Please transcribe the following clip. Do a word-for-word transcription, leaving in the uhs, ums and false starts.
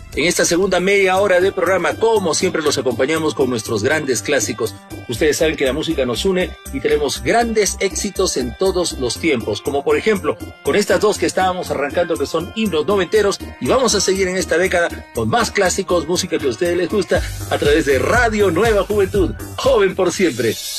En esta segunda media hora de programa, como siempre, los acompañamos con nuestros grandes clásicos. Ustedes saben que la música nos une y tenemos grandes éxitos en todos los tiempos, como por ejemplo, con estas dos que estábamos arrancando, que son himnos noventeros, y vamos a seguir en esta década con más clásicos, música que a ustedes les gusta, a través de Radio Nueva Juventud, joven por siempre.